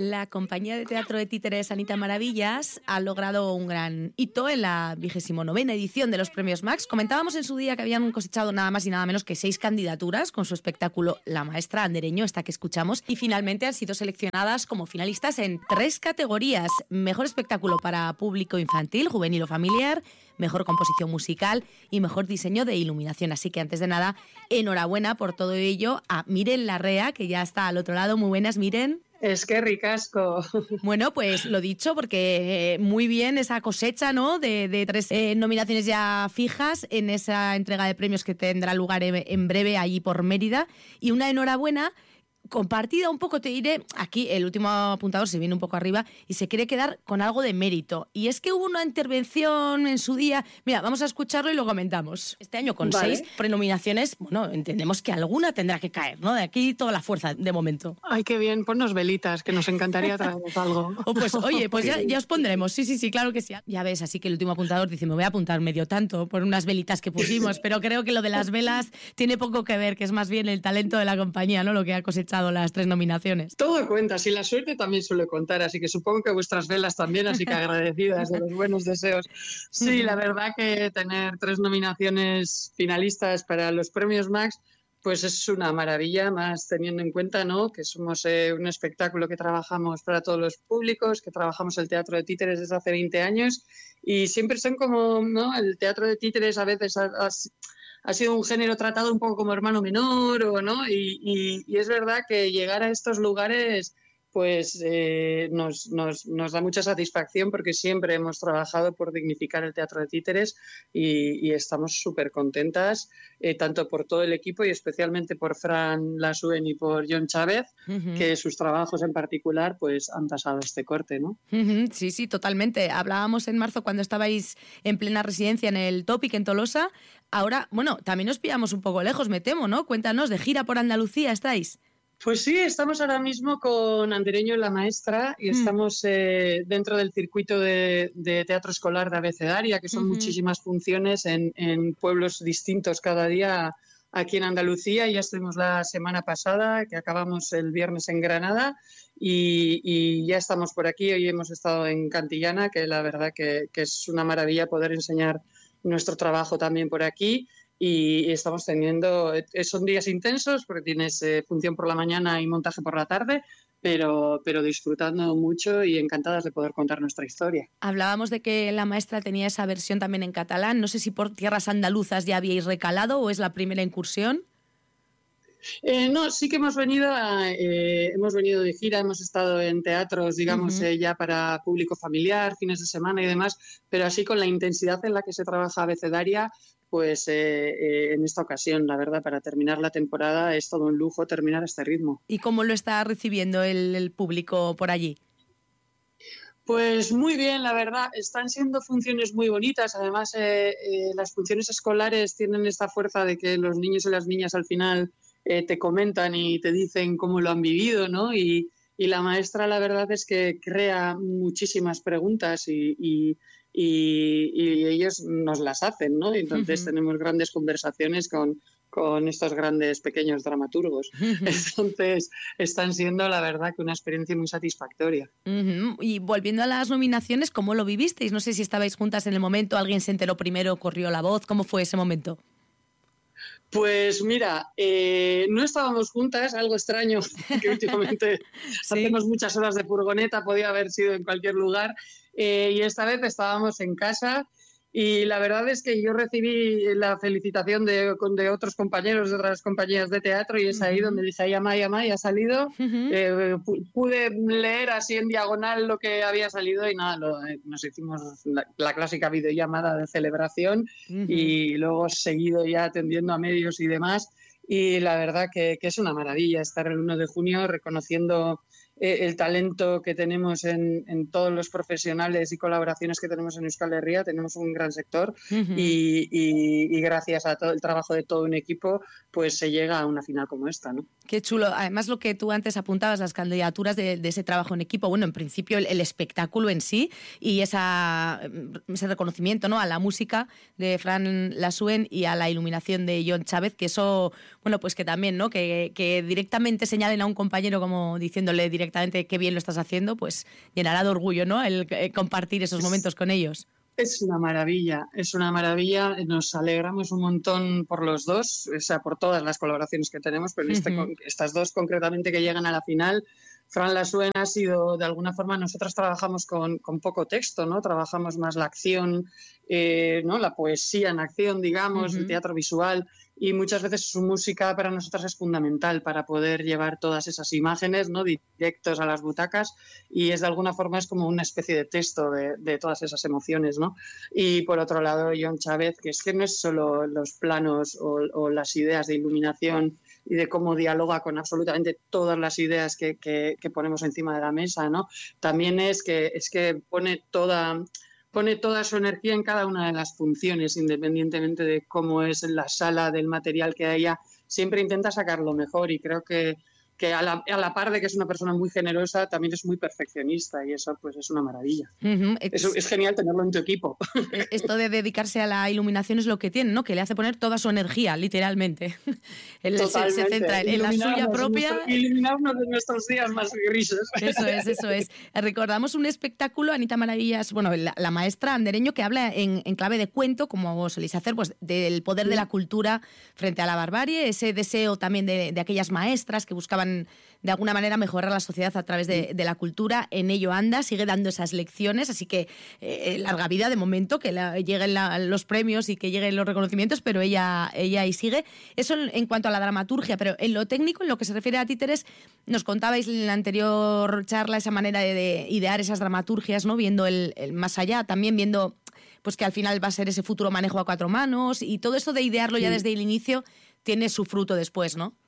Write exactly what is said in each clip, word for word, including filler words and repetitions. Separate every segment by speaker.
Speaker 1: La compañía de teatro de títeres Anita Maravillas ha logrado un gran hito en la vigésimo novena edición de los Premios Max. Comentábamos en su día que habían cosechado nada más y nada menos que seis candidaturas con su espectáculo La Maestra Andereño, esta que escuchamos, y finalmente han sido seleccionadas como finalistas en tres categorías: mejor espectáculo para público infantil, juvenil o familiar, mejor composición musical y mejor diseño de iluminación. Así que antes de nada, enhorabuena por todo ello a Miren Larrea, que ya está al otro lado. Muy buenas, Miren.
Speaker 2: Es que ricasco.
Speaker 1: Bueno, pues lo dicho, porque eh, muy bien esa cosecha, ¿no? De, de tres eh, nominaciones ya fijas en esa entrega de premios que tendrá lugar en, en breve allí por Mérida. Y una enhorabuena compartida un poco, te diré, aquí el último apuntador se viene un poco arriba y se quiere quedar con algo de mérito. Y es que hubo una intervención en su día, mira, vamos a escucharlo y lo comentamos. Este año con vale. seis prenominaciones, bueno, entendemos que alguna tendrá que caer, ¿no? De aquí toda la fuerza de momento.
Speaker 2: Ay, qué bien, ponnos velitas, que nos encantaría traernos algo.
Speaker 1: Oh, pues oye, pues ya, ya os pondremos, sí, sí, sí, claro que sí. Ya ves, así que el último apuntador dice, me voy a apuntar medio tanto por unas velitas que pusimos, pero creo que lo de las velas tiene poco que ver, que es más bien el talento de la compañía, ¿no? Lo que ha cosechado las tres nominaciones.
Speaker 2: Todo cuenta, si la suerte también suele contar, así que supongo que vuestras velas también, así que agradecidas de los buenos deseos. Sí, la verdad que tener tres nominaciones finalistas para los Premios Max, pues es una maravilla, más teniendo en cuenta, ¿no?, que somos eh, un espectáculo que trabajamos para todos los públicos, que trabajamos el teatro de títeres desde hace veinte años y siempre son como, ¿no?, el teatro de títeres a veces ha, ha, ha sido un género tratado un poco como hermano menor, o no, y, y, y es verdad que llegar a estos lugares pues eh, nos, nos, nos da mucha satisfacción porque siempre hemos trabajado por dignificar el teatro de títeres y, y estamos súper contentas, eh, tanto por todo el equipo y especialmente por Fran Lasuen y por John Chávez, uh-huh. que sus trabajos en particular pues han pasado este corte, ¿no?
Speaker 1: Uh-huh. Sí, sí, totalmente. Hablábamos en marzo cuando estabais en plena residencia en el Topic en Tolosa. Ahora, bueno, también os pillamos un poco lejos, me temo, ¿no? Cuéntanos, ¿de gira por Andalucía estáis?
Speaker 2: Pues sí, estamos ahora mismo con Andereño y La Maestra y mm. estamos eh, dentro del circuito de, de teatro escolar de Abecedaria, que son uh-huh. muchísimas funciones en, en pueblos distintos cada día aquí en Andalucía. Ya estuvimos la semana pasada, que acabamos el viernes en Granada, y, y ya estamos por aquí. Hoy hemos estado en Cantillana, que la verdad que, que es una maravilla poder enseñar nuestro trabajo también por aquí. Y estamos teniendo, son días intensos porque tienes eh, función por la mañana y montaje por la tarde, pero, pero disfrutando mucho y encantadas de poder contar nuestra historia.
Speaker 1: Hablábamos de que La Maestra tenía esa versión también en catalán. No sé si por tierras andaluzas ya habíais recalado o es la primera incursión.
Speaker 2: Eh, no, sí que hemos venido a, eh, hemos venido de gira, hemos estado en teatros, digamos, uh-huh. eh, ya para público familiar, fines de semana y demás, pero así con la intensidad en la que se trabaja Abecedaria, pues eh, eh, en esta ocasión, la verdad, para terminar la temporada es todo un lujo terminar a este ritmo.
Speaker 1: ¿Y cómo lo está recibiendo el, el público por allí?
Speaker 2: Pues muy bien, la verdad, están siendo funciones muy bonitas, además eh, eh, las funciones escolares tienen esta fuerza de que los niños y las niñas al final eh, te comentan y te dicen cómo lo han vivido, ¿no? Y, y La Maestra, la verdad es que crea muchísimas preguntas y, y Y, y ellos nos las hacen, ¿no? Y entonces uh-huh. tenemos grandes conversaciones con, con estos grandes pequeños dramaturgos. Uh-huh. Entonces están siendo, la verdad, que una experiencia muy satisfactoria.
Speaker 1: Uh-huh. Y volviendo a las nominaciones, ¿cómo lo vivisteis? No sé si estabais juntas en el momento, alguien se enteró primero, corrió la voz, ¿cómo fue ese momento?
Speaker 2: Pues mira, eh, no estábamos juntas, algo extraño, que últimamente ¿Sí? hacemos muchas horas de furgoneta, podía haber sido en cualquier lugar, eh, y esta vez estábamos en casa y la verdad es que yo recibí la felicitación de, de otros compañeros de otras compañías de teatro y es ahí uh-huh. donde dije, ay, ama, ay, ama, y ha salido. Uh-huh. Eh, pude leer así en diagonal lo que había salido y nada, lo, eh, nos hicimos la, la clásica videollamada de celebración uh-huh. y luego seguido ya atendiendo a medios y demás. Y la verdad que, que es una maravilla estar el uno de junio reconociendo eh, el talento que tenemos en, en todos los profesionales y colaboraciones que tenemos en Euskal Herria. Tenemos un gran sector uh-huh. y, y, y gracias a todo el trabajo de todo un equipo pues se llega a una final como esta, ¿no?
Speaker 1: Qué chulo. Además, lo que tú antes apuntabas, las candidaturas de, de ese trabajo en equipo, bueno, en principio el, el espectáculo en sí y esa, ese reconocimiento, ¿no?, a la música de Fran Lasuen y a la iluminación de John Chávez, que eso, bueno, pues que también, ¿no?, que, que directamente señalen a un compañero como diciéndole directamente directamente qué bien lo estás haciendo, pues llenará de orgullo, ¿no? El, el compartir esos momentos con ellos.
Speaker 2: Es una maravilla, es una maravilla. Nos alegramos un montón por los dos, o sea, por todas las colaboraciones que tenemos, pero este, uh-huh. estas dos concretamente que llegan a la final. Fran Lasuen ha sido, de alguna forma, nosotras trabajamos con, con poco texto, ¿no? Trabajamos más la acción, eh, ¿no? La poesía en acción, digamos, uh-huh. el teatro visual, y muchas veces su música para nosotras es fundamental para poder llevar todas esas imágenes, ¿no? Directos a las butacas, y es de alguna forma es como una especie de texto de, de todas esas emociones, ¿no? Y por otro lado, Jon Chávez, que es que no es solo los planos o, o las ideas de iluminación y de cómo dialoga con absolutamente todas las ideas que, que, que ponemos encima de la mesa, ¿no? También es que, es que pone toda... pone toda su energía en cada una de las funciones, independientemente de cómo es la sala, del material que haya, siempre intenta sacar lo mejor, y creo que, que a, la, a la par de que es una persona muy generosa, también es muy perfeccionista, y eso pues es una maravilla. Uh-huh. Es, es genial tenerlo en tu equipo.
Speaker 1: Esto de dedicarse a la iluminación es lo que tiene, ¿no? Que le hace poner toda su energía, literalmente. Él se, se centra en la suya propia.
Speaker 2: Nuestro, iluminarnos de nuestros días más grises.
Speaker 1: Eso es, eso es. Recordamos un espectáculo, Anita Maravillas, bueno, la, la maestra Andereño, que habla en, en clave de cuento, como soléis hacer, pues del poder sí. de la cultura frente a la barbarie, ese deseo también de, de aquellas maestras que buscaban de alguna manera mejorar la sociedad a través de, de la cultura. En ello anda, sigue dando esas lecciones, así que eh, larga vida de momento, que la, lleguen la, los premios y que lleguen los reconocimientos, pero ella, ella ahí sigue. Eso en, en cuanto a la dramaturgia, pero en lo técnico, en lo que se refiere a títeres, nos contabais en la anterior charla esa manera de, de idear esas dramaturgias, ¿no? Viendo el, el más allá, también viendo pues que al final va a ser ese futuro manejo a cuatro manos, y todo eso de idearlo sí. ya desde el inicio tiene su fruto después, ¿no?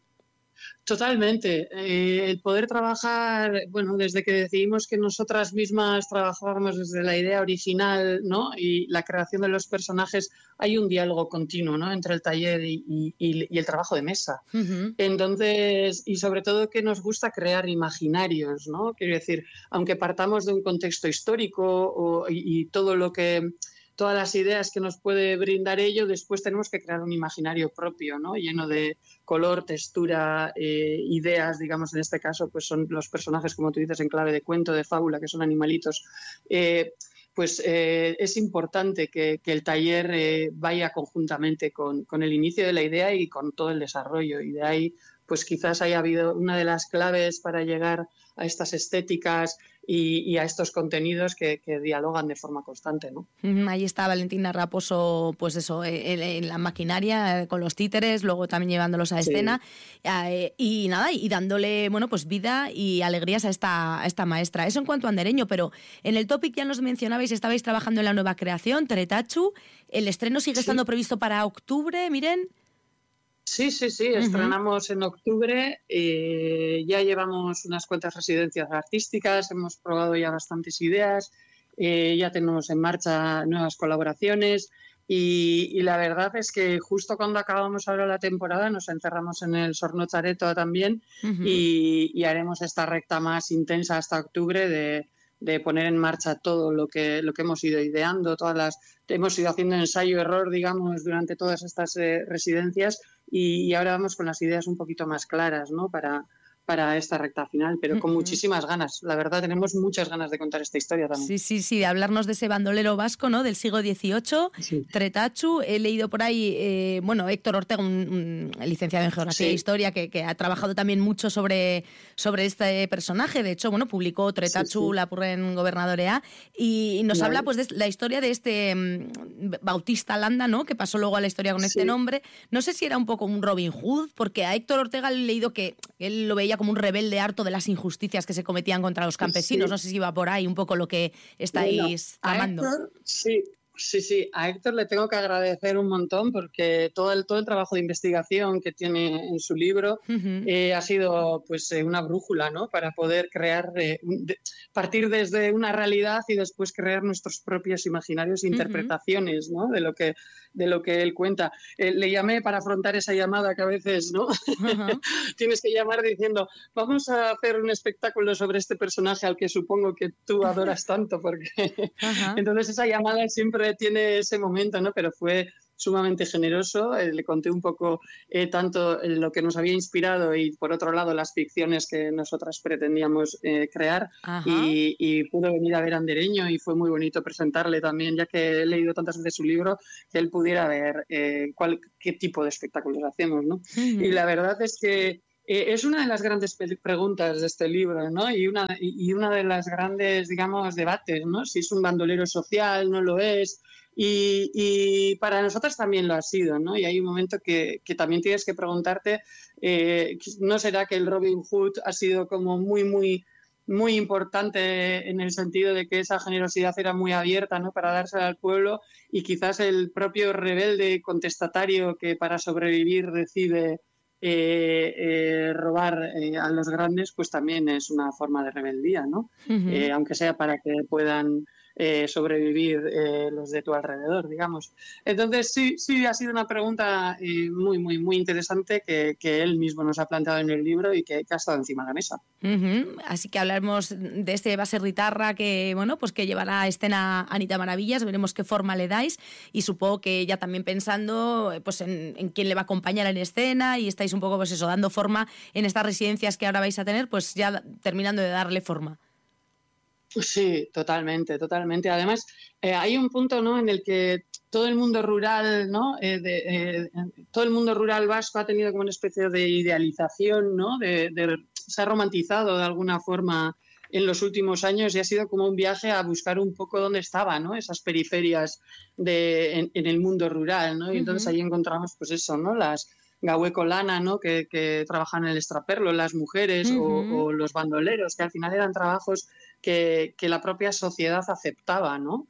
Speaker 2: Totalmente. Eh, el poder trabajar, bueno, desde que decidimos que nosotras mismas trabajábamos desde la idea original, ¿no? Y la creación de los personajes, hay un diálogo continuo, ¿no? Entre el taller y, y, y el trabajo de mesa. Uh-huh. Entonces, y sobre todo que nos gusta crear imaginarios, ¿no? Quiero decir, aunque partamos de un contexto histórico o, y, y todo lo que... todas las ideas que nos puede brindar ello, después tenemos que crear un imaginario propio, ¿no? Lleno de color, textura, eh, ideas, digamos, en este caso, pues son los personajes, como tú dices, en clave de cuento, de fábula, que son animalitos. Eh, pues eh, es importante que, que el taller eh, vaya conjuntamente con, con el inicio de la idea y con todo el desarrollo, y de ahí pues quizás haya habido una de las claves para llegar a estas estéticas y, y a estos contenidos que, que dialogan de forma constante, ¿no?
Speaker 1: Ahí está Valentina Raposo, pues eso, en, en la maquinaria, con los títeres, luego también llevándolos a escena, sí. eh, y nada, y dándole, bueno, pues vida y alegrías a esta, a esta maestra. Eso en cuanto a Andereño, pero en el Topic ya nos mencionabais, estabais trabajando en la nueva creación, Tretachu, el estreno sigue sí. estando previsto para octubre, miren.
Speaker 2: Sí, sí, sí, uh-huh. estrenamos en octubre, eh, ya llevamos unas cuantas residencias artísticas, hemos probado ya bastantes ideas, eh, ya tenemos en marcha nuevas colaboraciones, y, y la verdad es que justo cuando acabamos ahora la temporada nos encerramos en el Sornochareto también, uh-huh. y, y haremos esta recta más intensa hasta octubre de... de poner en marcha todo lo que, lo que hemos ido ideando, todas las hemos ido haciendo ensayo-error, digamos, durante todas estas eh, residencias, y, y ahora vamos con las ideas un poquito más claras, ¿no? Para, para esta recta final, pero con uh-huh. muchísimas ganas. La verdad, tenemos muchas ganas de contar esta historia también.
Speaker 1: Sí, sí, sí, de hablarnos de ese bandolero vasco, ¿no? Del siglo dieciocho, sí. Tretachu. He leído por ahí, eh, bueno, Héctor Ortega, un, un licenciado en Geografía sí. e Historia, que, que ha trabajado también mucho sobre, sobre este personaje. De hecho, bueno, publicó Tretachu, sí, sí. Lapurren Gobernadorea, y nos vale. habla pues de la historia de este um, Bautista Landa, ¿no? Que pasó luego a la historia con sí. este nombre. No sé si era un poco un Robin Hood, porque a Héctor Ortega he leído que él lo veía como un rebelde harto de las injusticias que se cometían contra los campesinos. Sí. No sé si iba por ahí un poco lo que estáis
Speaker 2: bueno,
Speaker 1: tramando.
Speaker 2: Sí, sí, sí. A Héctor le tengo que agradecer un montón, porque todo el, todo el trabajo de investigación que tiene en su libro uh-huh. eh, ha sido pues eh, una brújula, ¿no? Para poder crear, eh, de, partir desde una realidad y después crear nuestros propios imaginarios e interpretaciones, uh-huh. ¿no? De lo que de lo que él cuenta. Eh, le llamé para afrontar esa llamada que a veces, ¿no? Uh-huh. Tienes que llamar diciendo, vamos a hacer un espectáculo sobre este personaje al que supongo que tú adoras tanto, porque uh-huh. entonces esa llamada siempre tiene ese momento, ¿no? Pero fue sumamente generoso. Eh, le conté un poco eh, tanto lo que nos había inspirado y, por otro lado, las ficciones que nosotras pretendíamos eh, crear. Y, y pudo venir a ver Andereño y fue muy bonito presentarle también, ya que he leído tantas veces su libro, que él pudiera ver eh, cuál, qué tipo de espectáculos hacemos, ¿no? Uh-huh. Y la verdad es que Eh, es una de las grandes preguntas de este libro, ¿no? Y una, y una de las grandes, digamos, debates, ¿no? Si es un bandolero social, no lo es. Y, y para nosotras también lo ha sido, ¿no? Y hay un momento que, que también tienes que preguntarte, eh, ¿no será que el Robin Hood ha sido como muy, muy, muy importante en el sentido de que esa generosidad era muy abierta, ¿no? Para dársela al pueblo, y quizás el propio rebelde contestatario que para sobrevivir decide Eh, eh, robar eh, a los grandes, pues también es una forma de rebeldía, ¿no? Uh-huh. Eh, aunque sea para que puedan eh, sobrevivir eh, los de tu alrededor, digamos. Entonces sí, sí ha sido una pregunta eh, muy, muy, muy interesante que, que él mismo nos ha planteado en el libro y que, que ha estado encima de la mesa.
Speaker 1: Uh-huh. Así que hablaremos de este Baserritarra que, bueno, pues que llevará a escena Anita Maravillas, veremos qué forma le dais y supongo que ya también pensando pues en, en quién le va a acompañar en escena y estáis un poco pues eso, dando forma en estas residencias que ahora vais a tener, pues ya terminando de darle forma.
Speaker 2: Sí, totalmente, totalmente. Además, eh, hay un punto, ¿no?, en el que todo el mundo rural, ¿no?, eh, de, eh, todo el mundo rural vasco ha tenido como una especie de idealización, ¿no?, de, de, se ha romantizado de alguna forma en los últimos años y ha sido como un viaje a buscar un poco dónde estaban, ¿no?, esas periferias de, en, en el mundo rural, ¿no? Y entonces ahí encontramos, pues eso, ¿no?, las Gaueko Lana, ¿no?, que, que trabajan en el extraperlo, las mujeres uh-huh. o, o los bandoleros, que al final eran trabajos que, que la propia sociedad aceptaba, ¿no?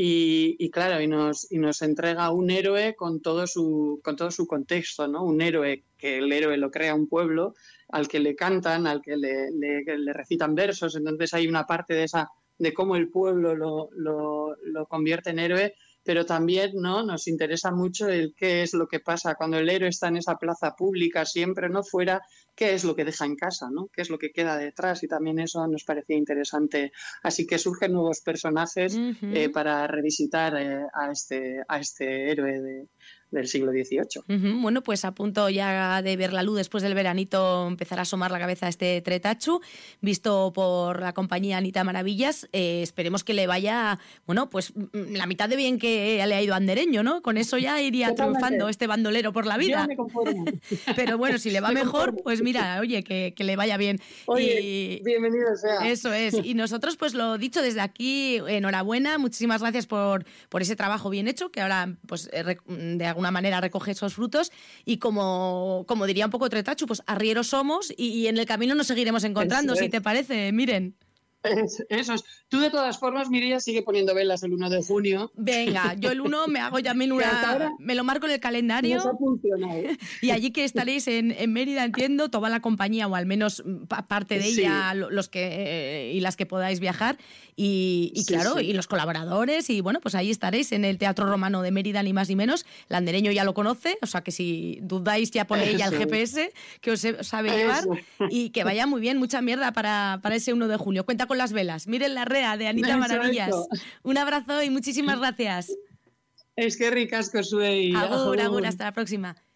Speaker 2: Y, y claro, y nos, y nos entrega un héroe con todo su, con todo su contexto, ¿no? Un héroe que el héroe lo crea un pueblo, al que le cantan, al que le, le, le recitan versos, entonces hay una parte de esa de cómo el pueblo lo, lo, lo convierte en héroe, pero también, ¿no?, nos interesa mucho el qué es lo que pasa cuando el héroe está en esa plaza pública siempre, ¿no?, fuera, qué es lo que deja en casa, ¿no?, qué es lo que queda detrás, y también eso nos parecía interesante. Así que surgen nuevos personajes uh-huh. eh, para revisitar eh, a, este, a este héroe de, del siglo dieciocho.
Speaker 1: Uh-huh. Bueno, pues a punto ya de ver la luz después del veranito, empezar a asomar la cabeza a este Tretachu, visto por la compañía Anita Maravillas. Eh, esperemos que le vaya, bueno, pues la mitad de bien que le ha ido a Andereño, ¿no? Con eso ya iría Totalmente. triunfando este bandolero por la vida.
Speaker 2: Yo me conformo.
Speaker 1: Pero bueno, si le va me mejor, conformo. Pues mira, oye, que, que le vaya bien.
Speaker 2: Oye,
Speaker 1: y...
Speaker 2: bienvenido sea.
Speaker 1: Eso es. Y nosotros, pues lo dicho desde aquí, enhorabuena, muchísimas gracias por, por ese trabajo bien hecho, que ahora, pues, de alguna manera recoge esos frutos. Y como, como diría un poco Tretachu, pues arrieros somos y, y en el camino nos seguiremos encontrando, si te parece, Miren.
Speaker 2: Eso es. Tú, de todas formas, Mireia, sigue poniendo velas el uno de junio.
Speaker 1: Venga, yo el uno me hago ya una... Me lo marco en el calendario.
Speaker 2: Nos ha funcionado.
Speaker 1: Y allí que estaréis en, en Mérida, entiendo, toda la compañía, o al menos parte de ella, sí. los que eh, y las que podáis viajar. Y, y sí, claro, sí. y los colaboradores. Y bueno, pues ahí estaréis en el Teatro Romano de Mérida, ni más ni menos. El Andereño ya lo conoce, o sea que si dudáis, ya pone ella el G P S, que os sabe llevar. Eso. Y que vaya muy bien, mucha mierda para, para ese uno de junio. Cuenta con las velas. Miren la rea de Anita eso, Maravillas. Eso. Un abrazo y muchísimas gracias.
Speaker 2: Es que ricasco, Suey.
Speaker 1: Agur, agur, hasta la próxima.